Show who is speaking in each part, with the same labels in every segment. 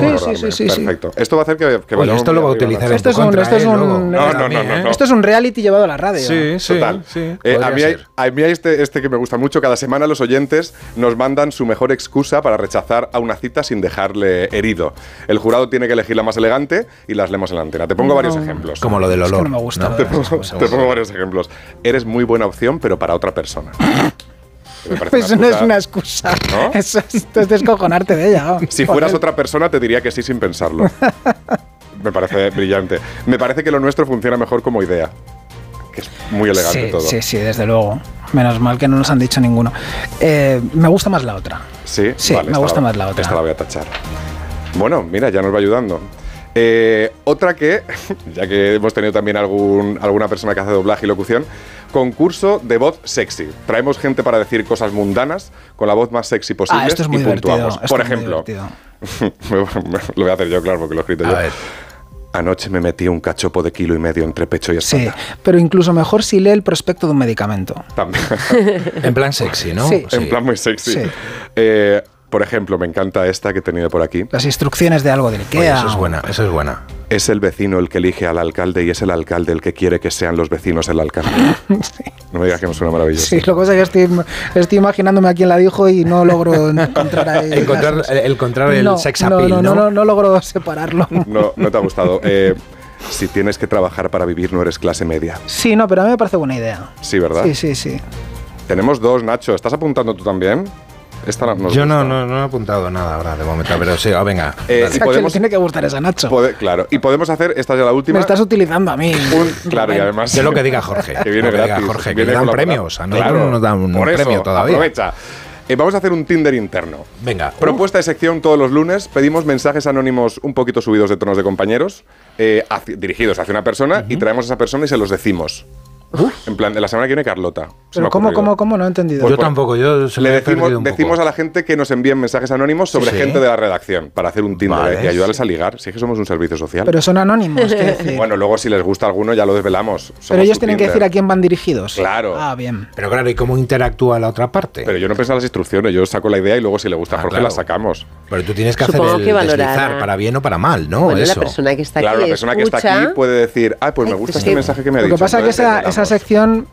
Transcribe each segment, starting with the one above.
Speaker 1: Sí.
Speaker 2: Perfecto. Esto va a hacer que vayamos.
Speaker 3: Esto lo va a utilizar en
Speaker 1: Esto
Speaker 3: tu contra,
Speaker 2: No.
Speaker 1: Esto es un reality llevado a la radio.
Speaker 3: Sí.
Speaker 2: Total. A mí hay este que me gusta mucho. Cada semana los oyentes nos mandan su mejor excusa para rechazar a una cita sin dejarle herido. El jurado tiene que elegir la más elegante y las leemos en la antena. Te pongo varios ejemplos.
Speaker 3: Como lo del olor.
Speaker 1: Es que no me gusta.
Speaker 2: Te pongo varios ejemplos. Eres muy buena opción, pero para otra persona.
Speaker 1: Pues eso no es una excusa.
Speaker 2: ¿No?
Speaker 1: Esto es descojonarte de ella.
Speaker 2: Si fueras otra persona, te diría que sí sin pensarlo. Me parece brillante. Me parece que lo nuestro funciona mejor como idea. Que es muy elegante todo.
Speaker 1: Sí, desde luego. Menos mal que no nos han dicho ninguno. Me gusta más la otra.
Speaker 2: Sí, vale,
Speaker 1: me gusta más la otra.
Speaker 2: Esta la voy a tachar. Bueno, mira, ya nos va ayudando. Otra que, ya que hemos tenido también alguna persona que hace doblaje y locución, concurso de voz sexy. Traemos gente para decir cosas mundanas con la voz más sexy posible
Speaker 1: esto es muy
Speaker 2: y puntuamos.
Speaker 1: divertido.
Speaker 2: Por ejemplo, lo voy a hacer yo, claro, porque lo he escrito yo.
Speaker 3: A ver.
Speaker 2: Anoche me metí un cachopo de 1,5 kilos entre pecho y espalda.
Speaker 1: Sí, pero incluso mejor si lee el prospecto de un medicamento.
Speaker 2: También.
Speaker 3: En plan sexy, ¿no?
Speaker 1: Sí.
Speaker 2: En plan muy sexy.
Speaker 1: Sí.
Speaker 2: Por ejemplo, me encanta esta que he tenido por aquí.
Speaker 1: Las instrucciones de algo del IKEA.
Speaker 3: Oye, eso es buena.
Speaker 2: Es el vecino el que elige al alcalde y es el alcalde el que quiere que sean los vecinos el alcalde.
Speaker 1: Sí.
Speaker 2: No me digas que no suena maravilloso.
Speaker 1: Sí, lo que pasa es que estoy imaginándome a quién la dijo y no logro encontrar ahí.
Speaker 3: Encontrar el sex appeal,
Speaker 1: no logro separarlo.
Speaker 2: No te ha gustado. Si tienes que trabajar para vivir, no eres clase media.
Speaker 1: Sí, no, pero a mí me parece buena idea.
Speaker 2: Sí, ¿verdad?
Speaker 1: Sí.
Speaker 2: Tenemos dos, Nacho. ¿Estás apuntando tú también? Esta nos
Speaker 3: Yo
Speaker 2: gusta.
Speaker 3: no he apuntado nada ahora de momento, pero sí, venga.
Speaker 1: O sea, que le tiene que gustar esa Nacho.
Speaker 2: Claro, y podemos hacer, esta es ya la última.
Speaker 1: Me estás utilizando a mí.
Speaker 2: Claro, y además...
Speaker 3: Sé lo que diga Jorge.
Speaker 2: Que viene gratis.
Speaker 3: Jorge,
Speaker 2: Viene
Speaker 3: que dan
Speaker 2: con la-
Speaker 3: premios. A nosotros
Speaker 2: Claro,
Speaker 3: no nos dan un
Speaker 2: por eso,
Speaker 3: premio todavía.
Speaker 2: Aprovecha. Vamos a hacer un Tinder interno.
Speaker 3: Venga.
Speaker 2: Propuesta de sección todos los lunes. Pedimos mensajes anónimos un poquito subidos de tonos de compañeros, dirigidos hacia una persona, y traemos a esa persona y se los decimos. En plan, de la semana que viene Carlota.
Speaker 1: Pero ¿cómo? No he entendido.
Speaker 3: Yo tampoco,
Speaker 2: Decimos a la gente que nos envíen mensajes anónimos sobre gente de la redacción para hacer un Tinder y ayudarles a ligar. Si es que somos un servicio social.
Speaker 1: Pero son anónimos, quiero decir.
Speaker 2: Bueno, luego si les gusta alguno ya lo desvelamos. Somos
Speaker 1: Pero ellos
Speaker 2: tu
Speaker 1: tienen que
Speaker 2: Tinder.
Speaker 1: decir a quién van dirigidos.
Speaker 2: Claro.
Speaker 1: Ah, bien.
Speaker 3: Pero claro, ¿y cómo interactúa la otra parte?
Speaker 2: Pero yo no pensé en las instrucciones, yo saco la idea y luego si le gusta a Jorge
Speaker 3: claro.
Speaker 2: la sacamos.
Speaker 3: Pero tú tienes que
Speaker 4: Supongo
Speaker 3: hacer
Speaker 4: que
Speaker 3: el
Speaker 4: valorará.
Speaker 3: deslizar para bien o para mal, ¿no?
Speaker 4: Bueno,
Speaker 3: Eso.
Speaker 4: la persona que está aquí
Speaker 2: Claro, la persona que está aquí puede decir, pues me gusta este mensaje que me ha
Speaker 1: Lo
Speaker 2: dicho.
Speaker 1: que pasa es que
Speaker 2: entonces
Speaker 1: esa
Speaker 2: desvelamos.
Speaker 1: sección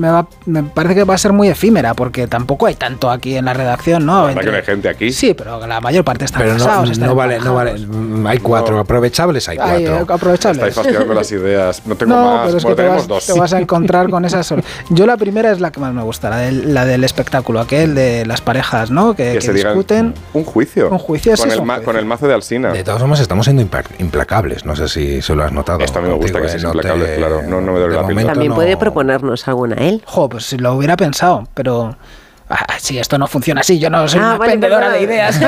Speaker 1: me parece que va a ser muy efímera, porque tampoco hay tanto aquí en la redacción, ¿no?
Speaker 2: ¿Verdad que no hay gente aquí?
Speaker 1: Sí, pero la mayor parte están
Speaker 3: Pero
Speaker 1: casados. están
Speaker 3: no vale.
Speaker 1: emparejados.
Speaker 3: Hay cuatro. Aprovechables hay cuatro.
Speaker 1: Aprovechables.
Speaker 2: Estáis fastidiando las ideas. No tengo
Speaker 1: No,
Speaker 2: más.
Speaker 1: pero es
Speaker 2: Bueno,
Speaker 1: que
Speaker 2: tenemos dos.
Speaker 1: te vas a encontrar con esas sola. Yo la primera es la que más me gusta, la del espectáculo, aquel de las parejas, ¿no? Que
Speaker 2: se digan
Speaker 1: discuten.
Speaker 2: un juicio.
Speaker 1: Un juicio,
Speaker 2: con,
Speaker 1: ese es
Speaker 2: el
Speaker 1: un juicio.
Speaker 2: con el mazo de Alsina.
Speaker 3: De todas formas, estamos siendo implacables. No sé si se lo has notado.
Speaker 2: Esto a mí me gusta que seas implacable, claro. No me duele la piel.
Speaker 4: También puede proponernos alguna él.
Speaker 1: Pues si lo hubiera pensado, pero... si esto no funciona así, yo no soy una
Speaker 4: vale,
Speaker 1: vendedora
Speaker 4: perdona.
Speaker 1: de ideas.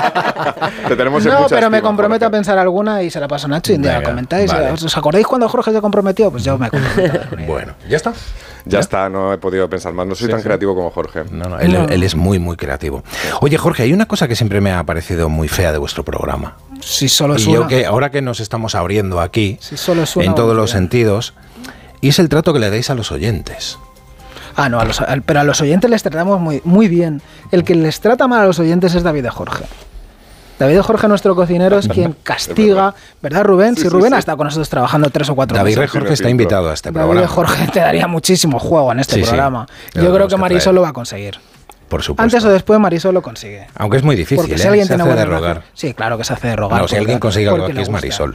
Speaker 2: Te tenemos en
Speaker 1: No,
Speaker 2: mucha
Speaker 1: pero me
Speaker 2: estima,
Speaker 1: comprometo a
Speaker 2: Jorge.
Speaker 1: pensar alguna y se la paso a Nacho y un día la
Speaker 3: Venga,
Speaker 1: comentáis.
Speaker 3: vale.
Speaker 1: ¿Os acordáis cuando Jorge se comprometió? Pues yo me comprometo.
Speaker 3: Bueno, ¿ya está?
Speaker 2: Ya está, no he podido pensar más. No soy tan creativo como Jorge.
Speaker 3: No, él es muy, muy creativo. Oye, Jorge, hay una cosa que siempre me ha parecido muy fea de vuestro programa.
Speaker 1: Si solo es
Speaker 3: Y yo
Speaker 1: una.
Speaker 3: que ahora que nos estamos abriendo aquí,
Speaker 1: Si solo es una,
Speaker 3: en todos
Speaker 1: vamos
Speaker 3: los
Speaker 1: bien.
Speaker 3: sentidos, y es el trato que le dais a los oyentes.
Speaker 1: No, pero a los oyentes les tratamos muy, muy bien. El que les trata mal a los oyentes es David de Jorge. David de Jorge, nuestro cocinero, es quien castiga, ¿verdad, Rubén?
Speaker 2: Sí,
Speaker 1: Si
Speaker 2: sí,
Speaker 1: Rubén
Speaker 2: sí.
Speaker 1: ha estado con nosotros trabajando 3 o 4
Speaker 3: David
Speaker 1: meses.
Speaker 3: Jorge está invitado a este
Speaker 1: David
Speaker 3: programa.
Speaker 1: de Jorge te daría muchísimo juego en este
Speaker 3: Sí, sí.
Speaker 1: programa.
Speaker 3: Lo
Speaker 1: Yo creo
Speaker 3: tenemos
Speaker 1: que
Speaker 3: que
Speaker 1: Marisol
Speaker 3: traer.
Speaker 1: lo va a conseguir.
Speaker 3: Por supuesto.
Speaker 1: Antes o después Marisol lo consigue.
Speaker 3: Aunque es muy difícil,
Speaker 1: Porque si alguien
Speaker 3: se
Speaker 1: tiene
Speaker 3: hace
Speaker 1: buena
Speaker 3: de rogar.
Speaker 1: relación- Sí, claro que se hace de rogar.
Speaker 3: No, si alguien consigue algo aquí es Marisol.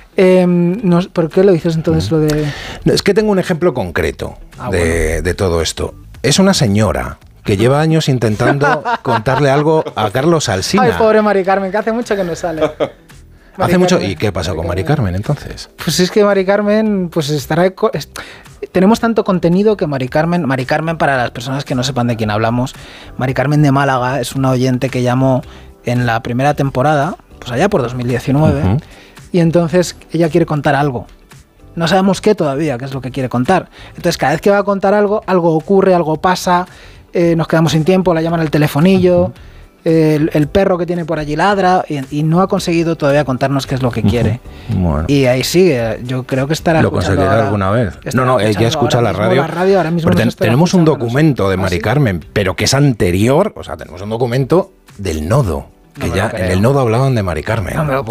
Speaker 1: ¿Por qué lo dices entonces lo de...?
Speaker 3: No, es que tengo un ejemplo concreto de todo esto. Es una señora que lleva años intentando contarle algo a Carlos Alsina.
Speaker 1: Ay, pobre Mari Carmen, que hace mucho que no sale. Mari
Speaker 3: Hace mucho.
Speaker 1: Carmen.
Speaker 3: ¿Y qué pasó con Mari Carmen entonces?
Speaker 1: Pues es que Mari Carmen, pues estará... Tenemos tanto contenido que Mari Carmen, para las personas que no sepan de quién hablamos, Mari Carmen de Málaga es una oyente que llamó en la primera temporada, pues allá por 2019,
Speaker 3: Ujú.
Speaker 1: y entonces ella quiere contar algo. No sabemos qué todavía, qué es lo que quiere contar. Entonces cada vez que va a contar algo, algo ocurre, algo pasa, nos quedamos sin tiempo, la llaman al telefonillo, el perro que tiene por allí ladra, y no ha conseguido todavía contarnos qué es lo que quiere.
Speaker 3: Bueno.
Speaker 1: Y ahí sigue, yo creo que estará
Speaker 3: ¿Lo
Speaker 1: escuchando
Speaker 3: conseguirá
Speaker 1: ahora-
Speaker 3: alguna vez?
Speaker 1: estará
Speaker 3: No, ella
Speaker 1: escuchando
Speaker 3: escucha la
Speaker 1: ahora
Speaker 3: radio.
Speaker 1: mismo ahora mismo
Speaker 3: Pero
Speaker 1: nos estará
Speaker 3: tenemos un
Speaker 1: escuchando
Speaker 3: documento de
Speaker 1: nosotros.
Speaker 3: Mari
Speaker 1: ¿Ah, sí?
Speaker 3: Carmen, pero que es anterior, o sea, tenemos un documento del nodo. Que
Speaker 1: No me
Speaker 3: ya
Speaker 1: lo creo.
Speaker 3: en el nodo hablaban de Mari Carmen.
Speaker 1: No me lo